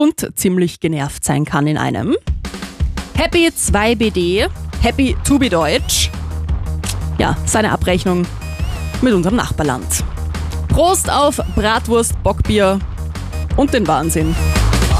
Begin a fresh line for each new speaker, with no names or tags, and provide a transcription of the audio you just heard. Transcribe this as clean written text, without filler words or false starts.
und ziemlich genervt sein kann in einem. Happy 2BD, Happy to be Deutsch. Ja, seine Abrechnung mit unserem Nachbarland. Prost auf Bratwurst, Bockbier und den Wahnsinn.